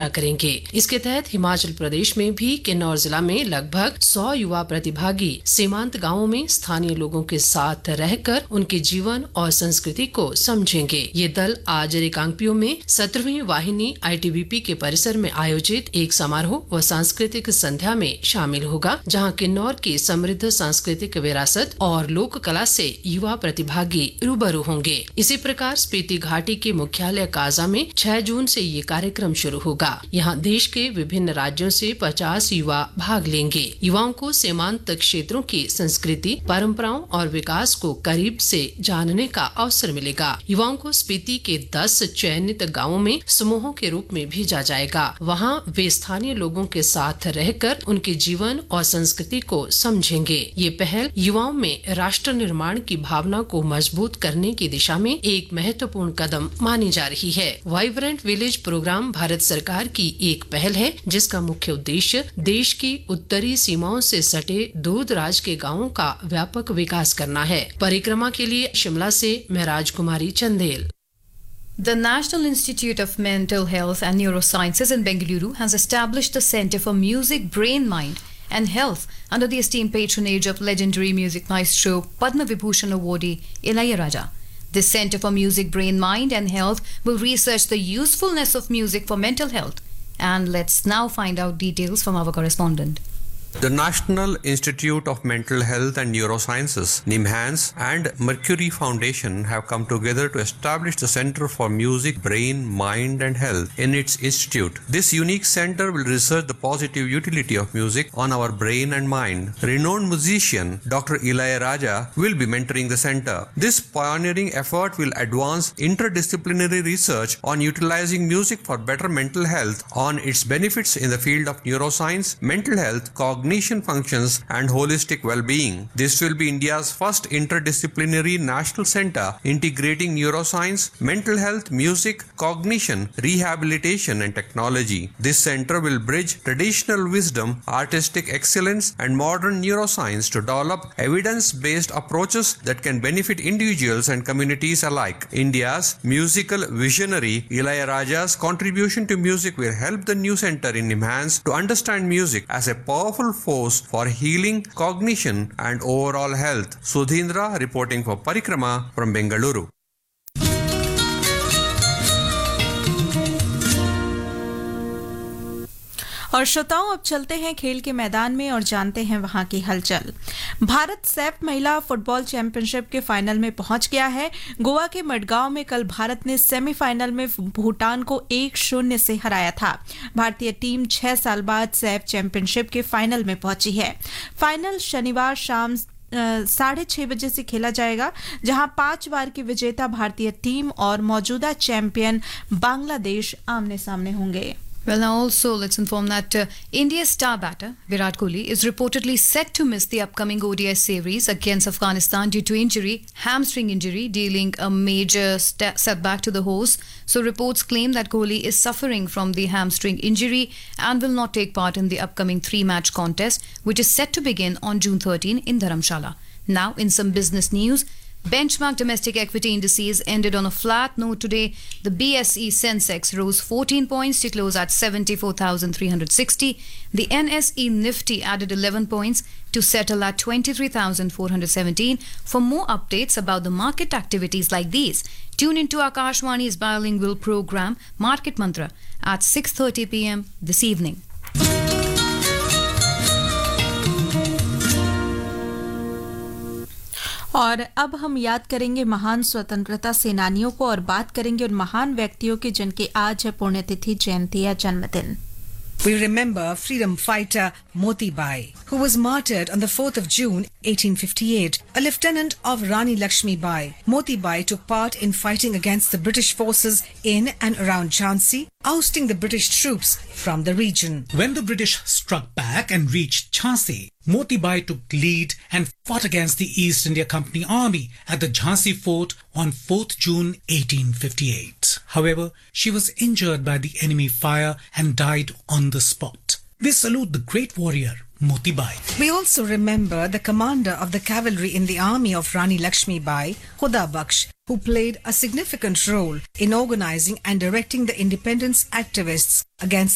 करेंगे। इसके तहत हिमाचल प्रदेश में भी किन्नौर जिला में लगभग 100 युवा प्रतिभागी सीमांत गाँवों में स्थानीय लोगों के साथ रहकर उनके जीवन और संस्कृति को समझेंगे। ये दल आज रिकांगपिओ में 17वीं वाहिनी ITBP के परिसर में आयोजित एक समारोह व सांस्कृतिक संध्या में शामिल होगा, जहां किन्नौर की समृद्ध सांस्कृतिक विरासत और लोक कला से युवा प्रतिभागी रूबरू होंगे। इसी प्रकार स्पीति घाटी के मुख्यालय काजा में 6 जून से ये कार्यक्रम शुरू होगा। यहाँ देश के विभिन्न राज्यों से 50 युवा भाग लेंगे। युवाओं को सीमांत क्षेत्रों की संस्कृति, परंपराओं और विकास को करीब से जानने का अवसर मिलेगा। युवाओं को स्पीति के 10 चयनित गाँवों में समूहों के रूप में भेजा जाएगा। वहाँ वे स्थानीय लोगों के साथ रहकर उनके जीवन और संस्कृति को समझेंगे। ये पहल युवाओं में राष्ट्र निर्माण की भावना को मजबूत करने की दिशा में एक महत्वपूर्ण कदम मानी जा रही है। वाइब्रेंट विलेज प्रोग्राम भारत सरकार की एक पहल है, जिसका मुख्य उद्देश्य देश की उत्तरी सीमाओं से सटे दूरदराज के गाँवों का व्यापक विकास करना है। परिक्रमा के लिए शिमला से मैं Rajkumari Chandel. The National Institute of Mental Health and Neurosciences in Bengaluru has established the Centre for Music, Brain, Mind and Health under the esteemed patronage of legendary music maestro Padma Vibhushan awardee Ilayaraja. This Centre for Music, Brain, Mind and Health will research the usefulness of music for mental health. And let's now find out details from our correspondent. The National Institute of Mental Health and Neurosciences, NIMHANS, and Mercury Foundation have come together to establish the Center for Music, Brain, Mind and Health in its institute. This unique center will research the positive utility of music on our brain and mind. Renowned musician Dr. Ilayaraja will be mentoring the center. This pioneering effort will advance interdisciplinary research on utilizing music for better mental health, on its benefits in the field of neuroscience, mental health, cognition functions and holistic well-being. This will be India's first interdisciplinary national center integrating neuroscience, mental health, music, cognition, rehabilitation and technology. This center will bridge traditional wisdom, artistic excellence and modern neuroscience to develop evidence-based approaches that can benefit individuals and communities alike. India's musical visionary Ilayaraja's contribution to music will help the new center in NIMHANS to understand music as a powerful force for healing, cognition and overall health. Sudhindra reporting for Parikrama from Bengaluru. और श्रोताओं, अब चलते हैं खेल के मैदान में और जानते हैं वहां की हलचल। भारत सैफ महिला फुटबॉल चैंपियनशिप के फाइनल में पहुंच गया है। गोवा के मडगांव में कल भारत ने सेमीफाइनल में भूटान को 1-0 से हराया था। भारतीय टीम 6 साल बाद सैफ चैंपियनशिप के फाइनल में पहुंची है। फाइनल शनिवार शाम 6:30 बजे से खेला जाएगा, जहां 5 बार की विजेता भारतीय टीम और मौजूदा चैंपियन बांग्लादेश आमने सामने होंगे। Well, now also let's inform that India's star batter Virat Kohli is reportedly set to miss the upcoming ODI series against Afghanistan due to injury, hamstring injury, dealing a major setback to the host. So reports claim that Kohli is suffering from the hamstring injury and will not take part in the upcoming 3-match contest, which is set to begin on June 13 in Dharamshala. Now, in some business news, benchmark domestic equity indices ended on a flat note today. The BSE Sensex rose 14 points to close at 74,360. The NSE Nifty added 11 points to settle at 23,417. For more updates about the market activities like these, tune into Akashwani's bilingual program Market Mantra at 6:30 p.m. this evening. और अब हम याद करेंगे महान स्वतंत्रता सेनानियों को और बात करेंगे उन महान व्यक्तियों की जिनकी आज है पुण्यतिथि, जयंती या जन्मदिन। We remember freedom fighter Moti Bai, who was martyred on the 4th of June 1858. A lieutenant of Rani Lakshmi Bai, Moti Bai took part in fighting against the British forces in and around Jhansi, ousting the British troops from the region. When the British struck back and reached Jhansi, Moti Bai took lead and fought against the East India Company Army at the Jhansi Fort on 4th June 1858. However, she was injured by the enemy fire and died on the spot. We salute the great warrior Moti Bai. We also remember the commander of the cavalry in the army of Rani Lakshmi Bai, Khuda Baksh, who played a significant role in organizing and directing the independence activists against